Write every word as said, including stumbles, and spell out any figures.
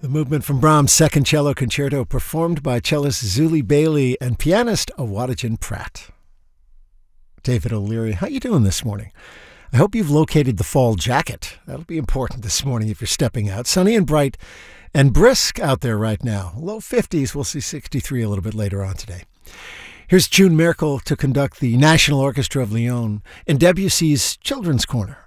The movement from Brahms' Second Cello Concerto, performed by cellist Zuli Bailey and pianist Awadajan Pratt. David O'Leary, how you doing this morning? I hope you've located the fall jacket. That'll be important this morning if you're stepping out. Sunny and bright and brisk out there right now. Low fifties, we'll see sixty-three a little bit later on today. Here's June Merkel to conduct the National Orchestra of Lyon in Debussy's Children's Corner.